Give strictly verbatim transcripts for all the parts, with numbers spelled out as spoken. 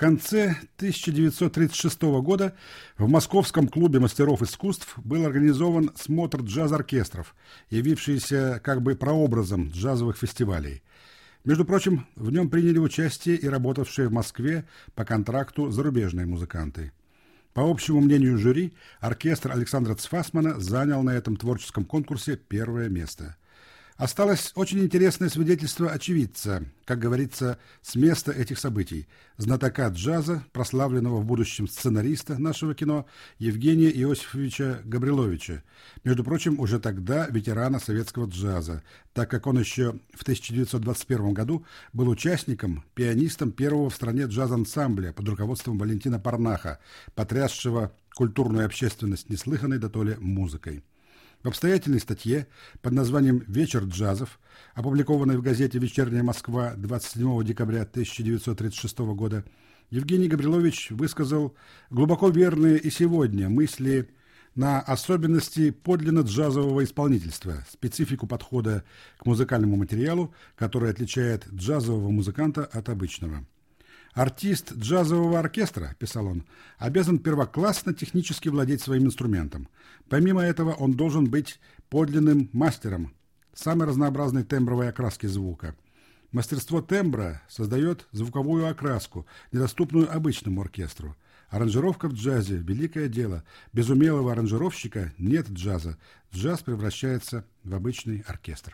конце тысяча девятьсот тридцать шестого года в Московском клубе мастеров искусств был организован смотр джаз-оркестров, явившийся как бы прообразом джазовых фестивалей. Между прочим, в нем приняли участие и работавшие в Москве по контракту зарубежные музыканты. По общему мнению жюри, оркестр Александра Цфасмана занял на этом творческом конкурсе первое место. Осталось очень интересное свидетельство очевидца, как говорится, с места этих событий, знатока джаза, прославленного в будущем сценариста нашего кино Евгения Иосифовича Габриловича, между прочим, уже тогда ветерана советского джаза, так как он еще в тысяча девятьсот двадцать первом году был участником, пианистом первого в стране джаз-ансамбля под руководством Валентина Парнаха, потрясшего культурную общественность неслыханной дотоле музыкой. В обстоятельной статье под названием «Вечер джазов», опубликованной в газете «Вечерняя Москва» двадцать седьмого декабря тысяча девятьсот тридцать шестого года, Евгений Габрилович высказал глубоко верные и сегодня мысли на особенности подлинно джазового исполнительства, специфику подхода к музыкальному материалу, который отличает джазового музыканта от обычного. «Артист джазового оркестра, — писал он, — обязан первоклассно технически владеть своим инструментом. Помимо этого он должен быть подлинным мастером самой разнообразной тембровой окраски звука. Мастерство тембра создает звуковую окраску, недоступную обычному оркестру. Аранжировка в джазе – великое дело. Без умелого аранжировщика нет джаза. Джаз превращается в обычный оркестр».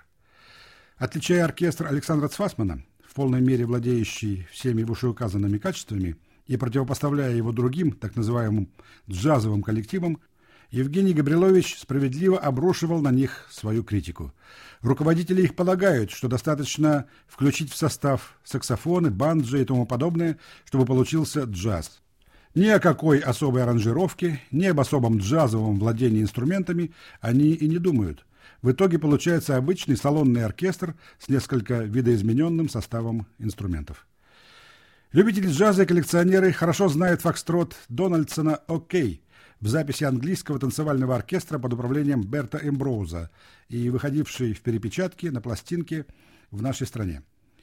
Отличая оркестр Александра Цфасмана, в полной мере владеющий всеми вышеуказанными качествами, и противопоставляя его другим, так называемым джазовым коллективам, Евгений Габрилович справедливо обрушивал на них свою критику. Руководители их полагают, что достаточно включить в состав саксофоны, банджо и тому подобное, чтобы получился джаз. Ни о какой особой аранжировке, ни об особом джазовом владении инструментами они и не думают. В итоге получается обычный салонный оркестр с несколько видоизмененным составом инструментов. Любители джаза и коллекционеры хорошо знают фокстрот Дональдсона «Окей» в записи английского танцевального оркестра под управлением Берта Эмброуза и выходивший в перепечатке на пластинке в нашей стране.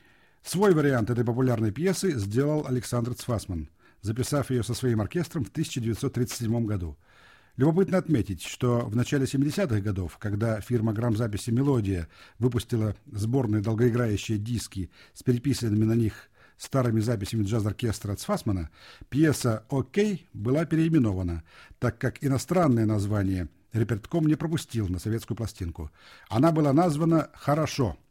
Свой вариант этой популярной пьесы сделал Александр Цфасман, записав ее со своим оркестром в тысяча девятьсот тридцать седьмом году. Любопытно отметить, что в начале семидесятых годов, когда фирма грамзаписи «Мелодия» выпустила сборные долгоиграющие диски с переписанными на них старыми записями джаз-оркестра Цфасмана, пьеса «Окей» была переименована, так как иностранное название репертком не пропустил на советскую пластинку. Она была названа «Хорошо».